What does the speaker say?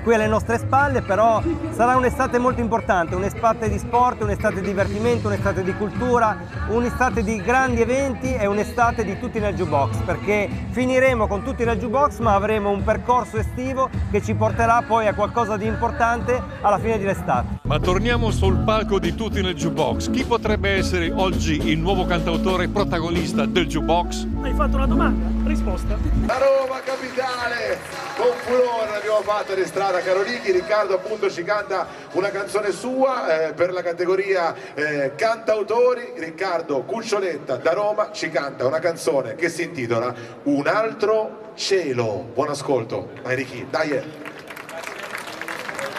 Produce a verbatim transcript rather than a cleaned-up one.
qui alle nostre spalle, però sarà un'estate molto importante, un'estate di sport, un'estate di divertimento, un'estate di cultura, un'estate di grandi eventi e un'estate di tutti nel jukebox, perché finiremo con tutti nel jukebox ma avremo un percorso estivo che ci porterà poi a qualcosa di importante alla fine dell'estate. Ma torniamo sul palco di Tutti nel Jukebox. Chi potrebbe essere oggi il nuovo cantautore protagonista del jukebox? Hai fatto una domanda? Risposta. La Roma capitale, con furore l'abbiamo fatta in strada, caro Ricky. Riccardo appunto ci canta una canzone sua eh, per la categoria eh, cantautori. Riccardo Cuccioletta da Roma ci canta una canzone che si intitola Un altro cielo. Buon ascolto, dai Ricky, dai.